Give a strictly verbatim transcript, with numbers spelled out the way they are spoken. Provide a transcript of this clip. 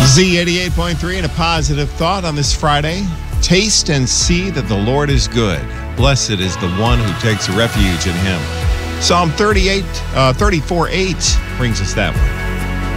Z eighty-eight point three and a positive thought on this Friday. Taste and see that the Lord is good. Blessed is the one who takes refuge in him. Psalm thirty-eight, uh, thirty-four eight brings us that one.